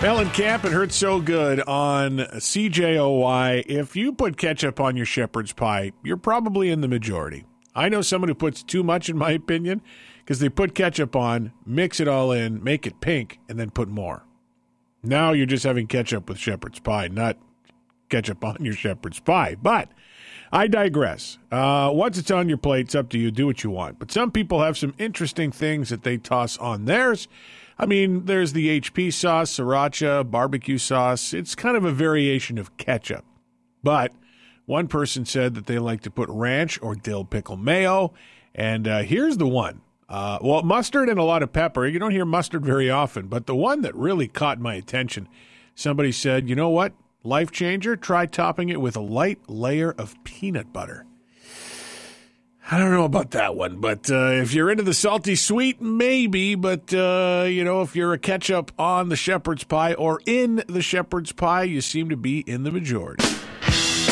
Ellen Camp, it hurts so good on CJOY. If you put ketchup on your shepherd's pie, you're probably in the majority. I know someone who puts too much, in my opinion, because they put ketchup on, mix it all in, make it pink, and then put more. Now you're just having ketchup with shepherd's pie, not ketchup on your shepherd's pie. But I digress. Once it's on your plate, it's up to you. Do what you want. But some people have some interesting things that they toss on theirs. I mean, there's the HP sauce, sriracha, barbecue sauce. It's kind of a variation of ketchup. But one person said that they like to put ranch or dill pickle mayo. And here's the one. Mustard and a lot of pepper. You don't hear mustard very often. But the one that really caught my attention, somebody said, you know what? Life changer, try topping it with a light layer of peanut butter. I don't know about that one, but if you're into the salty sweet, maybe. But, if you're a ketchup on the shepherd's pie or in the shepherd's pie, you seem to be in the majority.